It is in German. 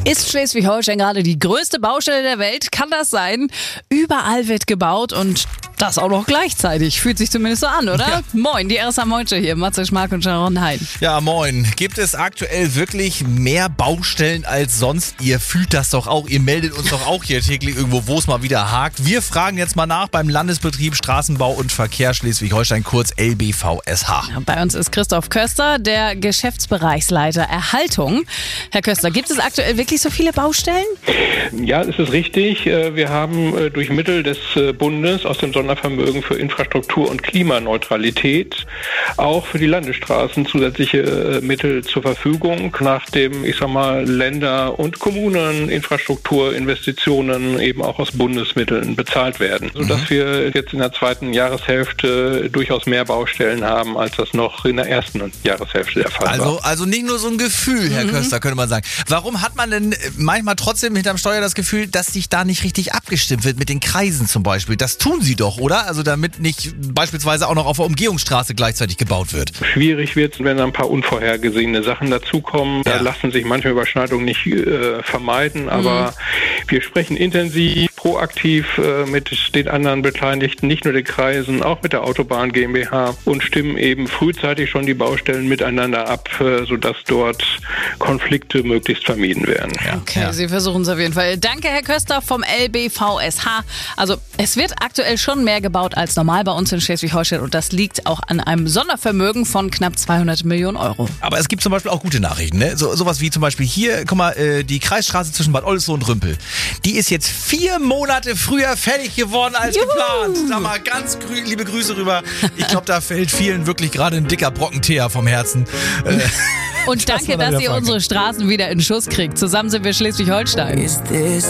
Ist Schleswig-Holstein gerade die größte Baustelle der Welt? Kann das sein? Überall wird gebaut und das auch noch gleichzeitig. Fühlt sich zumindest so an, oder? Ja. Moin, die RSA Moinche hier, Matze Schmark und Sharon Hein. Ja, moin. Gibt es aktuell wirklich mehr Baustellen als sonst? Ihr fühlt das doch auch. Ihr meldet uns doch auch hier täglich irgendwo, wo es mal wieder hakt. Wir fragen jetzt mal nach beim Landesbetrieb Straßenbau und Verkehr Schleswig-Holstein, kurz LBVSH. Ja, bei uns ist Christoph Köster, der Geschäftsbereichsleiter Erhaltung. Herr Köster, gibt es aktuell wirklich so viele Baustellen? Ja, es ist richtig. Wir haben durch Mittel des Bundes aus dem Sondervermögen für Infrastruktur und Klimaneutralität auch für die Landesstraßen zusätzliche Mittel zur Verfügung, nachdem, Länder- und Kommunen Infrastrukturinvestitionen eben auch aus Bundesmitteln bezahlt werden, sodass wir jetzt in der zweiten Jahreshälfte durchaus mehr Baustellen haben, als das noch in der ersten Jahreshälfte der Fall war. Also nicht nur so ein Gefühl, Herr Köster, könnte man sagen. Warum hat man denn manchmal trotzdem hinterm Steuer das Gefühl, dass sich da nicht richtig abgestimmt wird mit den Kreisen zum Beispiel? Das tun sie doch, oder? Also damit nicht beispielsweise auch noch auf der Umgehungsstraße gleichzeitig gebaut wird. Schwierig wird es, wenn ein paar unvorhergesehene Sachen dazukommen. Da lassen sich manche Überschneidungen nicht vermeiden, aber wir sprechen intensiv, proaktiv mit den anderen Beteiligten, nicht nur den Kreisen, auch mit der Autobahn GmbH und stimmen eben frühzeitig schon die Baustellen miteinander ab, sodass dort Konflikte möglichst vermieden werden. Okay, Sie versuchen es auf jeden Fall. Danke, Herr Köster vom LBVSH. Also es wird aktuell schon mehr gebaut als normal bei uns in Schleswig-Holstein und das liegt auch an einem Sondervermögen von knapp 200 Millionen Euro. Aber es gibt zum Beispiel auch gute Nachrichten, ne? Sowas wie zum Beispiel hier, guck mal, die Kreisstraße zwischen Bad Oldesloe und Rümpel. Die ist jetzt 4 Monate früher fertig geworden als geplant. Sag mal, ganz liebe Grüße rüber. Ich glaube, da fällt vielen wirklich gerade ein dicker Brocken Teer vom Herzen. Und danke, dass ihr unsere Straßen wieder in Schuss kriegt. Zusammen sind wir Schleswig-Holstein.